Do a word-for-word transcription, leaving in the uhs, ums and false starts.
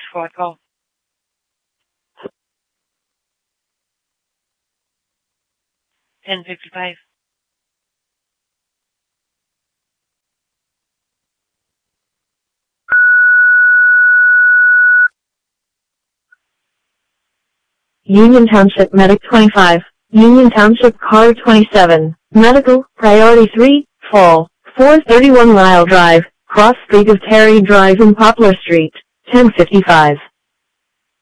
for call. ten fifty-five. Union Township Medic twenty-five, Union Township Car twenty-seven, Medical, Priority three, Fall, four thirty-one Lyle Drive, Cross Street of Terry Drive and Poplar Street, ten fifty-five.